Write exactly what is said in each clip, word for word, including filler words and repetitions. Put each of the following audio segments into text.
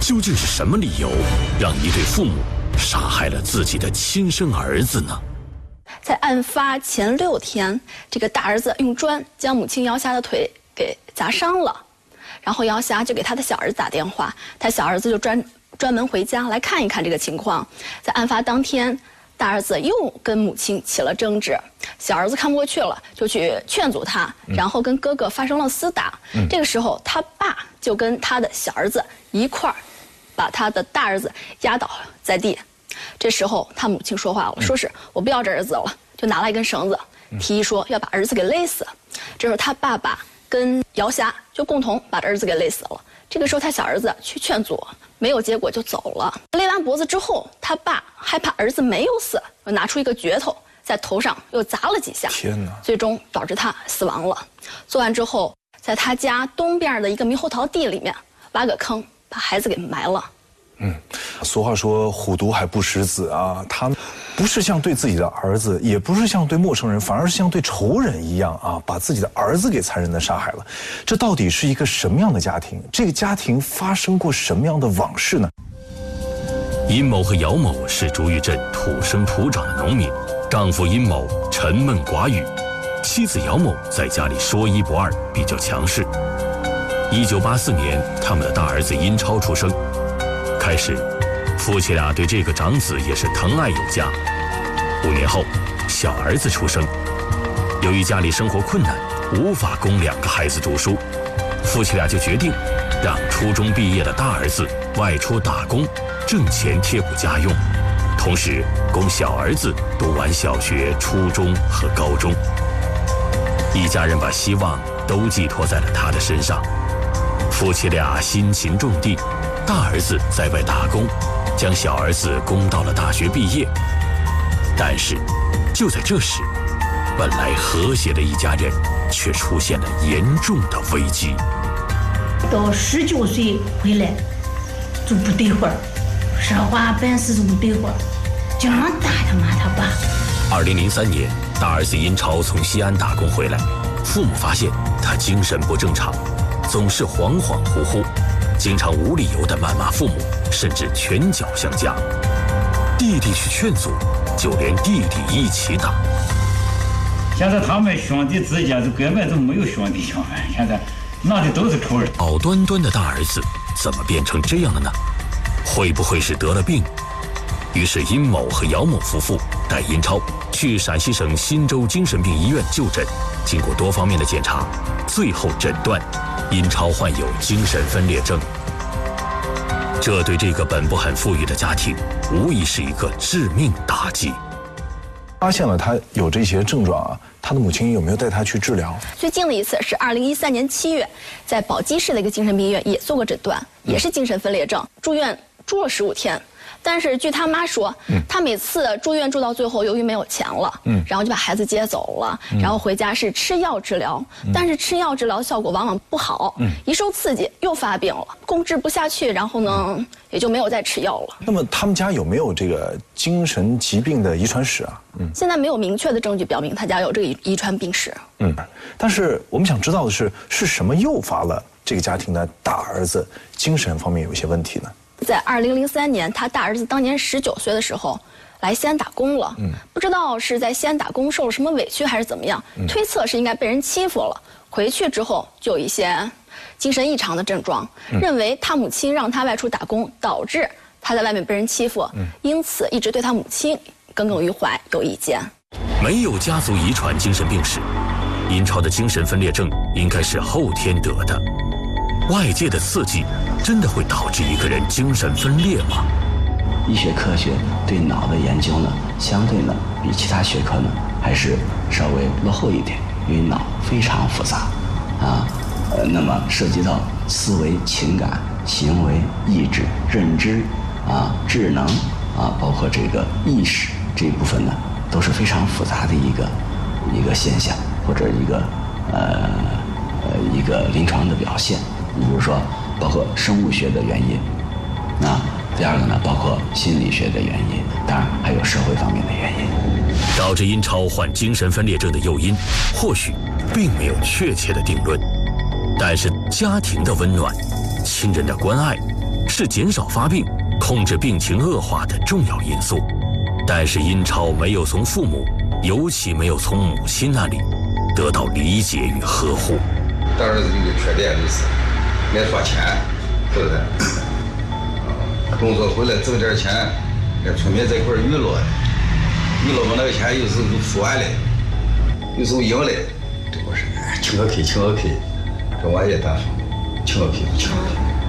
究竟是什么理由让一对父母杀害了自己的亲生儿子呢？ 在案发前六天，这个大儿子用砖将母亲姚霞的腿给砸伤了，然后姚霞就给他的小儿子打电话，他小儿子就专专门回家来看一看这个情况。在案发当天，大儿子又跟母亲起了争执，小儿子看不过去了，就去劝阻他，然后跟哥哥发生了厮打。嗯、这个时候，他爸就跟他的小儿子一块儿把他的大儿子压倒在地。这时候他母亲说话了，说是我不要这儿子了，就拿来一根绳子，提议说要把儿子给勒死。这时候他爸爸跟姚霞就共同把儿子给勒死了。这个时候他小儿子去劝阻，没有结果就走了。勒完脖子之后，他爸害怕儿子没有死，又拿出一个镢头在头上又砸了几下， 天哪！ 最终导致他死亡了。做完之后，在他家东边的一个猕猴桃地里面挖个坑，把孩子给埋了。 嗯，俗话说虎毒还不食子啊，他不是像对自己的儿子，也不是像对陌生人，反而是像对仇人一样啊，把自己的儿子给残忍的杀害了。这到底是一个什么样的家庭？这个家庭发生过什么样的往事呢？ 殷某和姚某是竹峪镇土生土长的农民，丈夫殷某沉闷寡语，妻子姚某在家里说一不二，比较强势。一九八四年，他们的大儿子殷超出生。开始，夫妻俩对这个长子也是疼爱有加。五年后，小儿子出生。由于家里生活困难，无法供两个孩子读书，夫妻俩就决定让初中毕业的大儿子外出打工，挣钱贴补家用，同时供小儿子读完小学、初中和高中。一家人把希望都寄托在了他的身上。夫妻俩辛勤种地，大儿子在外打工，将小儿子供到了大学毕业。但是，就在这时，本来和谐的一家人却出现了严重的危机。 到十九岁回来就不对话，说话办事就不对话，经常打他妈他爸。 二零零三年，大儿子殷超从西安打工回来，父母发现他精神不正常，总是恍恍惚惚，经常无理由的谩骂父母，甚至拳脚相加。弟弟去劝阻，就连弟弟一起打。 现在他们兄弟之间就根本就没有兄弟相分，现在那的都是仇人。 好端端的大儿子怎么变成这样了呢？会不会是得了病？于是殷某和姚某夫妇带殷超去陕西省忻州精神病医院就诊，经过多方面的检查，最后诊断殷超患有精神分裂症。这对这个本不很富裕的家庭无疑是一个致命打击。 发现了他有这些症状啊，他的母亲有没有带他去治疗？ 最近的一次是二零一三年七月，在宝鸡市的一个精神病医院也做过诊断，也是精神分裂症，住院住了十五天。但是据他妈说，嗯、他每次住院住到最后，由于没有钱了，嗯，然后就把孩子接走了，嗯、然后回家是吃药治疗，嗯、但是吃药治疗效果往往不好，嗯，一受刺激又发病了，控制不下去，然后呢，嗯、也就没有再吃药了。 那么他们家有没有这个精神疾病的遗传史啊？ 嗯，现在没有明确的证据表明他家有这个遗遗传病史。 嗯，但是我们想知道的是，是什么诱发了这个家庭的大儿子精神方面有一些问题呢？ 在二零零三年，他大儿子当年十九岁的时候，来西安打工了。嗯，不知道是在西安打工受了什么委屈还是怎么样，嗯、推测是应该被人欺负了。回去之后就有一些精神异常的症状，嗯、认为他母亲让他外出打工，导致他在外面被人欺负，嗯、因此一直对他母亲耿耿于怀，有意见。 没有家族遗传精神病史，殷超的精神分裂症应该是后天得的。外界的刺激真的会导致一个人精神分裂吗？ 医学科学对脑的研究呢，相对呢比其他学科呢还是稍微落后一点，因为脑非常复杂，啊，呃，那么涉及到思维、情感、行为、意志、认知，啊，智能，啊，包括这个意识这一部分呢，都是非常复杂的一个一个现象或者一个呃呃一个临床的表现。比如说，包括生物学的原因，那第二个呢，包括心理学的原因，当然还有社会方面的原因。 导致殷超患精神分裂症的诱因，或许并没有确切的定论，但是家庭的温暖、亲人的关爱， 是减少发病、控制病情恶化的重要因素。但是殷超没有从父母，尤其没有从母亲那里得到理解与呵护。 大儿子有个缺点就是爱花钱，是不是？工作回来挣点钱，跟村民在一块娱乐，娱乐把那个钱有时候就输完了，有时候赢了，这不是请个 K 请个 K， 这我也大方，请个 K 不请个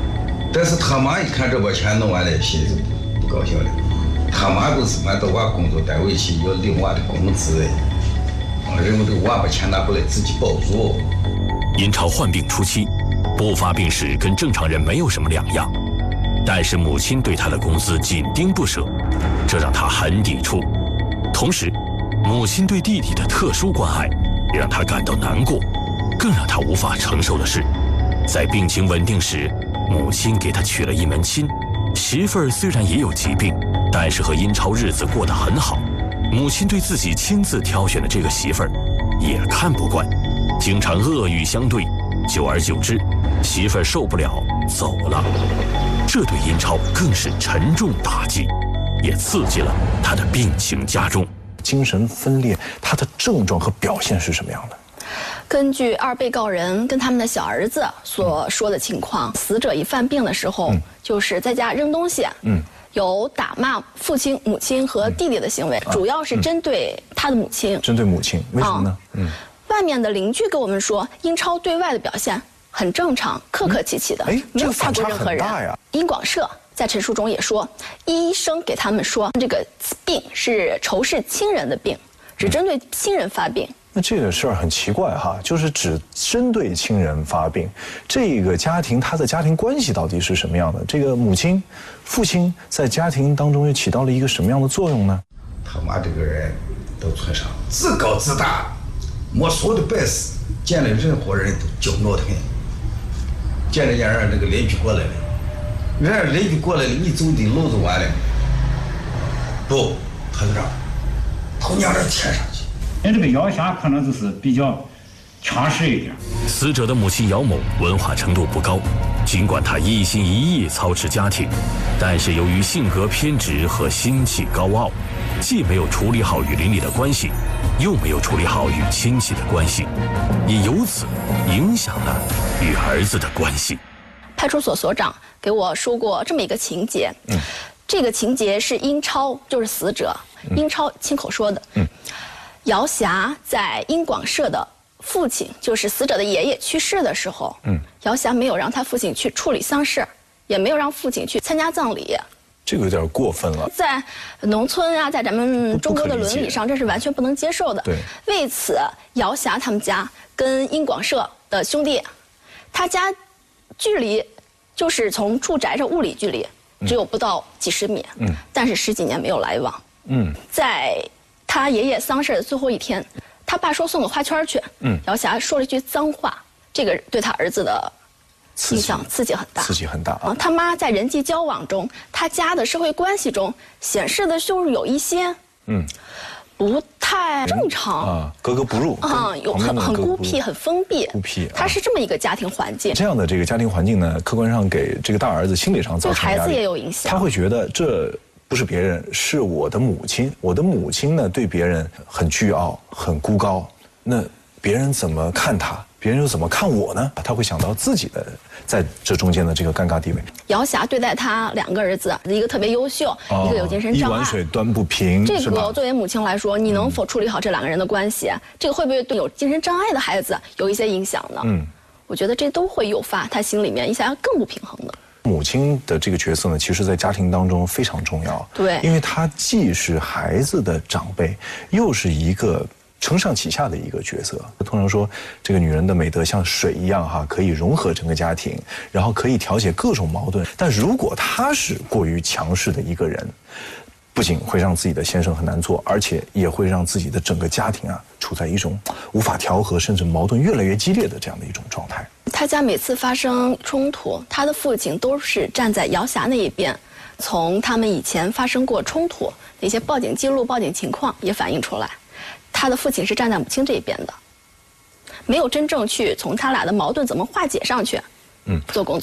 K。但是他妈一看这把钱弄完了，心里就不不高兴了。他妈都是按照娃工作单位去要领娃的工资，啊，认为这个娃把钱拿回来自己保住。 殷超患病初期，不发病时跟正常人没有什么两样，但是母亲对他的工资紧盯不舍，这让他很抵触。同时，母亲对弟弟的特殊关爱也让他感到难过。更让他无法承受的是，在病情稳定时，母亲给他娶了一门亲。媳妇儿虽然也有疾病，但是和殷超日子过得很好。母亲对自己亲自挑选的这个媳妇儿也看不惯，经常恶语相对。久而久之，媳妇儿受不了走了。这对殷超更是沉重打击，也刺激了他的病情加重。 精神分裂，它的症状和表现是什么样的？ 根据二被告人跟他们的小儿子所说的情况，死者一犯病的时候，嗯、就是在家扔东西，嗯，有打骂父亲、母亲和弟弟的行为，嗯、主要是针对他的母亲。 针对母亲，为什么呢？嗯， 外面的邻居跟我们说，殷超对外的表现很正常，客客气气的， 哎、嗯， 没有吓过任何人。 呀。 殷广社在陈述中也说，医生给他们说，这个病是仇视亲人的病，只针对亲人发病。 那这个事儿很奇怪哈，就是只针对亲人发病，这个家庭他的家庭关系到底是什么样的？这个母亲、父亲在家庭当中又起到了一个什么样的作用呢？ 他妈这个人到村上自高自大，没所有的本事，见了任何人都骄傲得很。见人家让这个邻居过来了，人家邻居过来了，你走的路子完了，不，他就这样，头娘这贴上去。 人这个姚霞可能就是比较强势一点。 死者的母亲姚某文化程度不高，尽管她一心一意操持家庭，但是由于性格偏执和心气高傲，既没有处理好与邻里的关系，又没有处理好与亲戚的关系，也由此影响了与儿子的关系。 派出所所长给我说过这么一个情节，嗯，这个情节是殷超，就是死者，嗯、殷超亲口说的，嗯。姚霞在殷广社的父亲，就是死者的爷爷去世的时候，嗯，姚霞没有让他父亲去处理丧事，也没有让父亲去参加葬礼。 这个有点过分了。 在农村啊，在咱们中国的伦理上，这是完全不能接受的。 对。 为此，姚霞他们家跟殷广社的兄弟，他家距离就是从住宅这物理距离只有不到几十米，嗯，但是十几年没有来往，嗯，在。他爷爷丧事的最后一天，他爸说送个花圈去，嗯，姚霞说了一句脏话，这个对他儿子的印象刺激很大， 刺激很大啊。 他妈在人际交往中，他家的社会关系中显示的就是有一些，嗯，不太正常啊，格格不入啊，有很很孤僻、很封闭， 孤僻。 他是这么一个家庭环境。 这样的这个家庭环境呢，客观上给这个大儿子心理上造成压力， 对孩子也有影响。 他会觉得这。不是别人，是我的母亲。我的母亲呢，对别人很倨傲，很孤高。那别人怎么看他？别人又怎么看我呢？他会想到自己的在这中间的这个尴尬地位。 姚霞对待他两个儿子，一个特别优秀，哦、一个有精神障碍， 一碗水端不平。 这个作为母亲来说，你能否处理好这两个人的关系？嗯、这个会不会对有精神障碍的孩子有一些影响呢？嗯，我觉得这都会诱发他心里面一下更不平衡的。 母亲的这个角色呢，其实在家庭当中非常重要。 对， 因为她既是孩子的长辈，又是一个承上启下的一个角色。通常说，这个女人的美德像水一样哈，可以融合整个家庭，然后可以调解各种矛盾。但如果她是过于强势的一个人，不仅会让自己的先生很难做，而且也会让自己的整个家庭啊处在一种无法调和，甚至矛盾越来越激烈的这样的一种状态。 他家每次发生冲突，他的父亲都是站在姚霞那一边。从他们以前发生过冲突那些报警记录、报警情况也反映出来，他的父亲是站在母亲这一边的，没有真正去从他俩的矛盾怎么化解上去，嗯，做工作。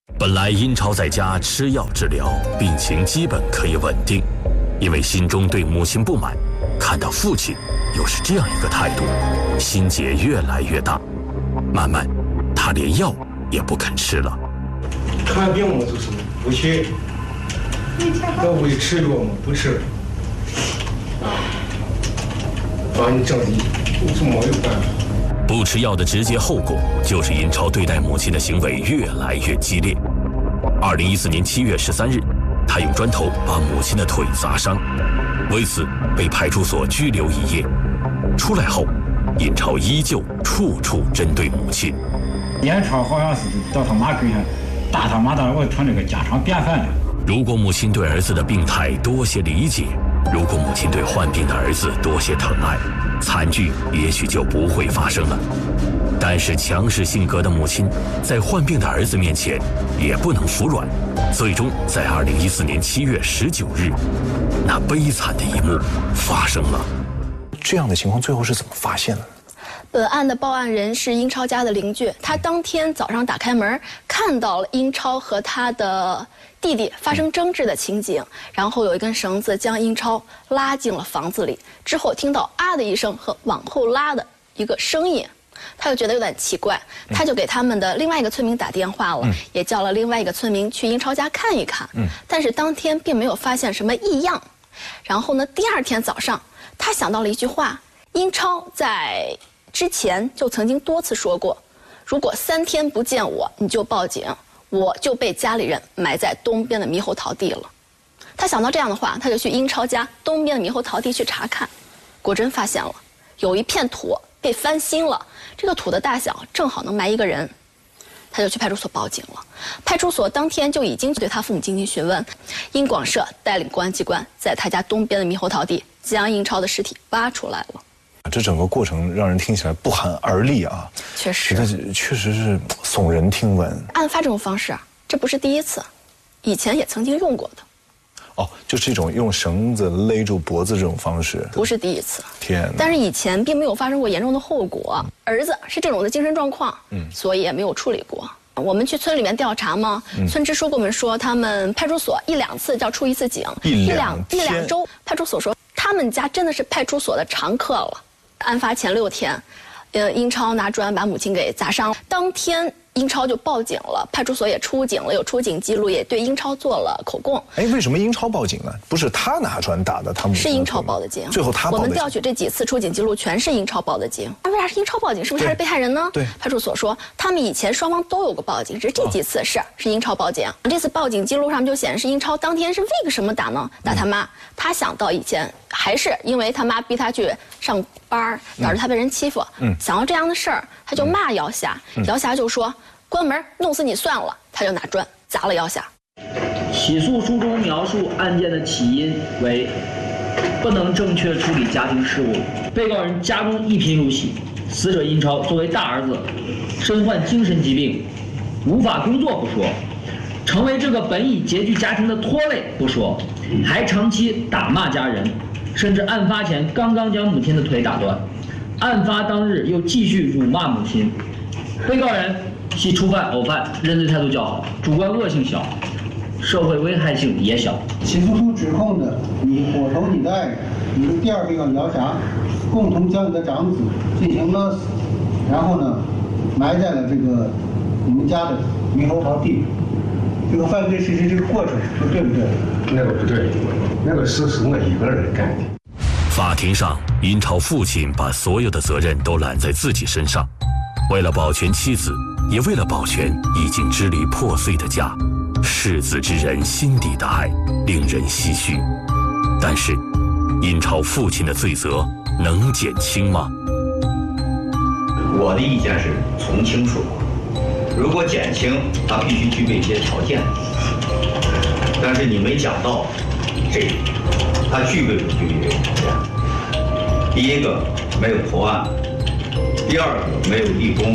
本来殷超在家吃药治疗，病情基本可以稳定，因为心中对母亲不满，看到父亲又是这样一个态度，心结越来越大。慢慢，他连药也不肯吃了。 看病我就是不去，要不吃药嘛不吃，啊，把你整的是没有办法。 不吃药的直接后果就是殷超对待母亲的行为越来越激烈。二零一四年七月十三日，他用砖头把母亲的腿砸伤，为此被派出所拘留一夜。出来后，殷超依旧处处针对母亲。 殷超好像是到他妈跟前打他妈的，我成这个家常便饭了。 如果母亲对儿子的病态多些理解，如果母亲对患病的儿子多些疼爱，惨剧也许就不会发生了。但是强势性格的母亲在患病的儿子面前也不能服软，最终在二零一四年七月十九日，那悲惨的一幕发生了。 这样的情况最后是怎么发现的？ 本案的报案人是殷超家的邻居，他当天早上打开门，看到了殷超和他的弟弟发生争执的情景，然后有一根绳子将殷超拉进了房子里，之后听到啊的一声和往后拉的一个声音，他就觉得有点奇怪，他就给他们的另外一个村民打电话了，嗯、也叫了另外一个村民去殷超家看一看，嗯、但是当天并没有发现什么异样。然后呢，第二天早上，他想到了一句话，殷超在之前就曾经多次说过，如果三天不见我，你就报警，我就被家里人埋在东边的猕猴桃地了。他想到这样的话，他就去殷超家东边的猕猴桃地去查看，果真发现了有一片土被翻新了，这个土的大小正好能埋一个人。他就去派出所报警了，派出所当天就已经对他父母进行询问。殷广社带领公安机关在他家东边的猕猴桃地将殷超的尸体挖出来了。 这整个过程让人听起来不寒而栗啊！ 确实， 这确实是耸人听闻。 案发这种方式，这不是第一次，以前也曾经用过的。 哦，就是这种用绳子勒住脖子这种方式， 不是第一次。 天哪！ 但是以前并没有发生过严重的后果。儿子是这种的精神状况，嗯，所以也没有处理过。我们去村里面调查嘛，嗯、村支书跟我们说，他们派出所一两次就要出一次警， 一两一两周。派出所说，他们家真的是派出所的常客了。案发前六天，呃，殷超拿砖把母亲给砸伤，当天殷超就报警了，派出所也出警了，有出警记录，也对殷超做了口供。 哎，为什么殷超报警呢？不是他拿砖打的他母亲？ 是殷超报的警。 最后他报的警。 我们调取这几次出警记录，全是殷超报的警。那为啥是殷超报警？是不是他是被害人呢？ 对。 派出所说，他们以前双方都有过报警，只是这几次是、哦、是殷超报警。这次报警记录上就显示，殷超当天是为个什么打呢？打他妈。嗯、他想到以前还是因为他妈逼他去上班，导致他被人欺负。嗯。想到这样的事儿，他就骂姚霞。嗯、姚霞就说。关门，弄死你算了！他就拿砖砸了姚霞。 起诉书中描述案件的起因为不能正确处理家庭事务，被告人家中一贫如洗，死者殷超作为大儿子，身患精神疾病，无法工作不说，成为这个本已拮据家庭的拖累不说，还长期打骂家人，甚至案发前刚刚将母亲的腿打断，案发当日又继续辱骂母亲。被告人系初犯、偶犯，认罪态度较好，主观恶性小，社会危害性也小。 起诉书指控的你伙同你的爱人，你的第二被告姚霞，共同将你的长子进行勒死，然后呢，埋在了这个你们家的猕猴桃地。这个犯罪事实这个过程说对不对？ 那个不对，那个事是我一个人干的。 法庭上，殷超父亲把所有的责任都揽在自己身上，为了保全妻子，也为了保全已经支离破碎的家，视子之人心底的爱令人唏嘘。但是，殷超父亲的罪责能减轻吗？ 我的意见是从轻处罚，如果减轻，他必须具备一些条件。但是你没讲到这个，他具备不具备这个条件？第一个，没有投案；第二个，没有立功。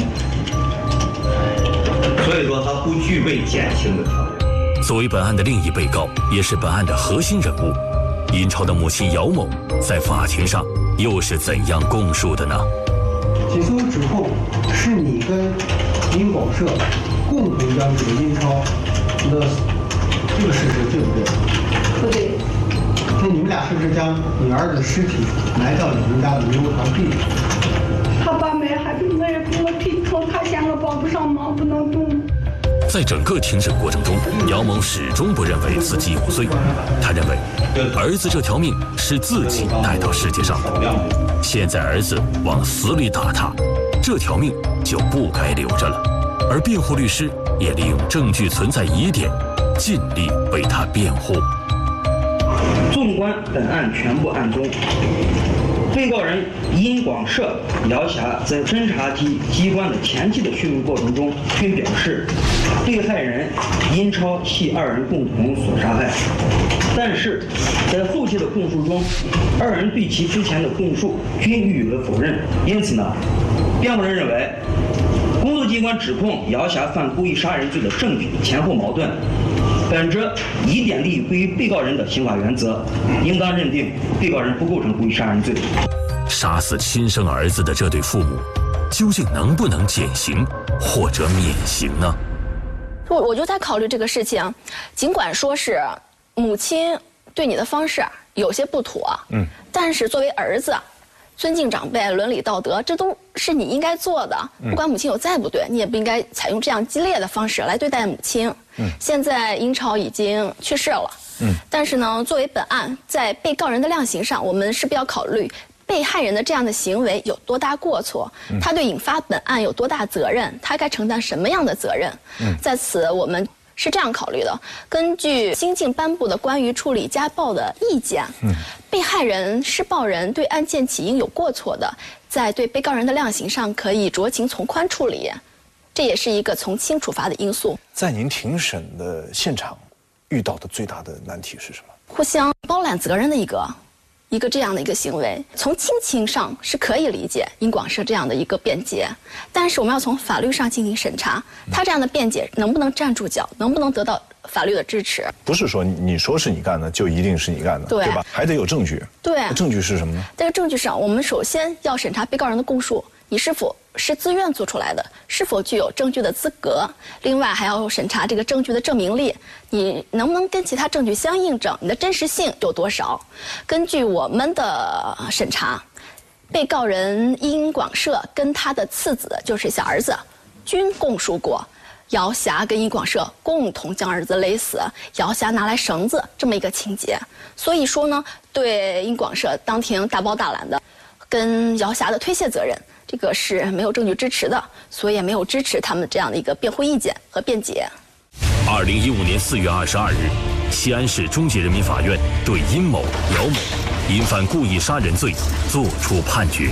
所以说，他不具备减轻的条件。 作为本案的另一被告，也是本案的核心人物，殷超的母亲姚某在法庭上又是怎样供述的呢？ 起诉指控是你跟殷广社共同将这个英超勒死，这个事实对不对？ 不对。 那你们俩是不是将你儿子的尸体埋到你们家的猕猴桃地里？ 他把埋还比我也给我拼凑，他嫌我帮不上忙，不能动。 在整个庭审过程中，姚某始终不认为自己有罪。他认为，儿子这条命是自己带到世界上的，现在儿子往死里打他，这条命就不该留着了。而辩护律师也利用证据存在疑点，尽力为他辩护。 纵观本案全部案中，被告人殷广社、姚霞在侦查机机关的前期的讯问过程中，均表示被害人殷超系二人共同所杀害，但是在后期的供述中，二人对其之前的供述均予以了否认。因此呢，辩护人认为，工作机关指控姚霞犯故意杀人罪的证据前后矛盾，本着疑点利益归于被告人的刑法原则，应当认定被告人不构成故意杀人罪。 杀死亲生儿子的这对父母，究竟能不能减刑或者免刑呢？ 我我就在考虑这个事情，尽管说是母亲对你的方式有些不妥，嗯，但是作为儿子，尊敬长辈、伦理道德，这都是你应该做的。不管母亲有再不对，你也不应该采用这样激烈的方式来对待母亲。嗯，现在殷超已经去世了，嗯，但是呢，作为本案在被告人的量刑上，我们势必要考虑被害人的这样的行为有多大过错，他对引发本案有多大责任，他该承担什么样的责任？嗯，在此我们是这样考虑的：根据新晋颁布的关于处理家暴的意见，嗯，被害人、施暴人对案件起因有过错的，在对被告人的量刑上可以酌情从宽处理，这也是一个从轻处罚的因素。 在您庭审的现场，遇到的最大的难题是什么？ 互相包揽责任的一个。一个这样的一个行为，从亲情上是可以理解殷广社这样的一个辩解，但是我们要从法律上进行审查，他这样的辩解能不能站住脚，能不能得到法律的支持？ 不是说你说是你干的就一定是你干的， 对, 对吧？还得有证据。 对， 证据是什么呢？ 这个证据上，我们首先要审查被告人的供述，你是否是自愿做出来的，是否具有证据的资格。另外还要审查这个证据的证明力，你能不能跟其他证据相印证，你的真实性有多少。根据我们的审查，被告人殷广社跟他的次子，就是小儿子，均供述过姚霞跟殷广社共同将儿子勒死，姚霞拿来绳子这么一个情节。所以说呢，对殷广社当庭大包大揽的跟姚霞的推卸责任，这个是没有证据支持的，所以也没有支持他们这样的一个辩护意见和辩解。 二零一五年四月二十二日，西安市中级人民法院对殷某、姚某因犯故意杀人罪作出判决。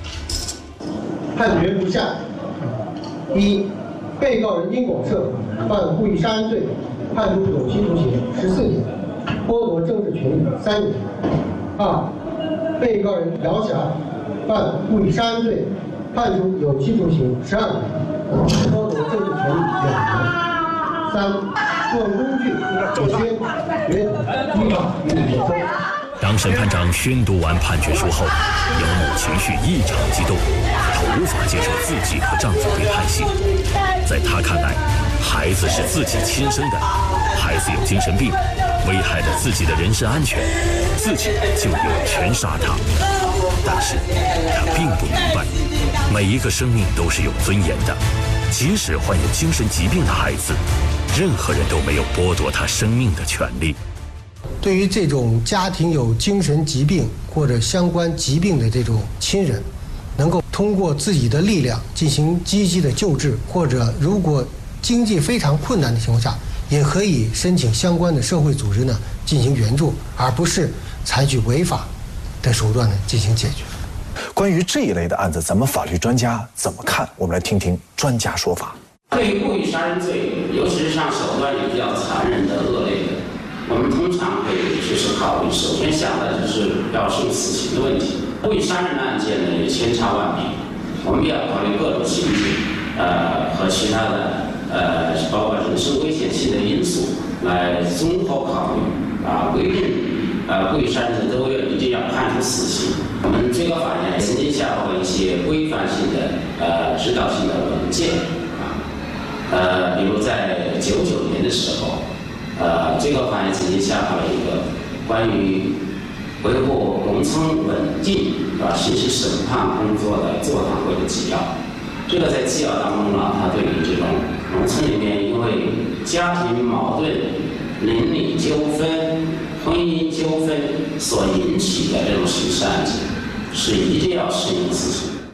判决如下：一、被告人殷广社犯故意杀人罪，判处有期徒刑十四年，剥夺政治权利三年；二、被告人姚霞犯故意杀人罪，判处有期徒刑十二年，剥夺政治权利两年。三、作用工具有宣、阅读、依法予以没收。 当审判长宣读完判决书后，姚某情绪异常激动，她无法接受自己和丈夫被判刑。在她看来，孩子是自己亲生的，孩子有精神病，危害了自己的人身安全，自己就有权杀他。但是她并不明白，每一个生命都是有尊严的，即使患有精神疾病的孩子，任何人都没有剥夺他生命的权利。 对于这种家庭有精神疾病或者相关疾病的这种亲人，能够通过自己的力量进行积极的救治，或者如果经济非常困难的情况下，也可以申请相关的社会组织呢进行援助，而不是采取违法的手段呢进行解决。 关于这一类的案子，咱们法律专家怎么看？我们来听听专家说法。 对于故意杀人罪，尤其是像手段也比较残忍的、恶劣的，我们通常会就是考虑，首先想的就是要是死刑的问题。故意杀人的案件呢也千差万别，我们也要考虑各种情景，呃和其他的呃包括人身危险性的因素来综合考虑啊，规定呃故意杀人的都要一定要判处死刑。我们最高法院曾经下发过一些规范性的呃指导性的文件。 呃，对于故意杀人罪，尤其是像手段也比较残忍的、恶劣的，我们通常会就是考虑，首先想的就是要是死刑的问题。 呃，比如在九九年的时候，呃，这个法院曾经下发了一个关于维护农村稳定啊刑事审判工作的座谈会的纪要。这个在纪要当中呢，它对于这种农村里面因为家庭矛盾、邻里纠纷、婚姻纠纷所引起的这种刑事案件，是一定要适用自刑。